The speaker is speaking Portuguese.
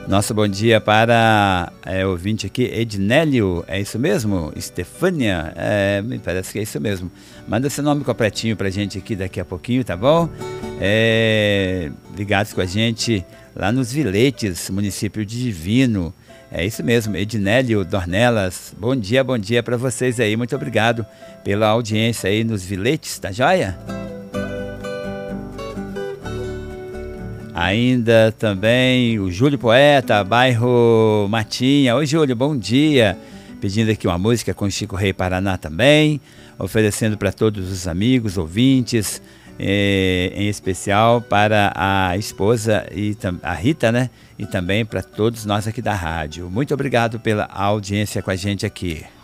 Nosso bom dia para ouvinte aqui, Ednélio, é isso mesmo? Estefânia, me parece que é isso mesmo. Manda seu nome completinho pra gente aqui daqui a pouquinho, tá bom? Ligados com a gente lá nos Viletes, município de Divino. É isso mesmo, Ednélio Dornelas. Bom dia para vocês aí. Muito obrigado pela audiência aí nos Viletes, tá joia? Ainda também o Júlio Poeta, bairro Matinha. Oi, Júlio, bom dia. Pedindo aqui uma música com Chico Rei Paraná também. Oferecendo para todos os amigos, ouvintes, em especial para a esposa, a Rita, né? E também para todos nós aqui da rádio. Muito obrigado pela audiência com a gente aqui.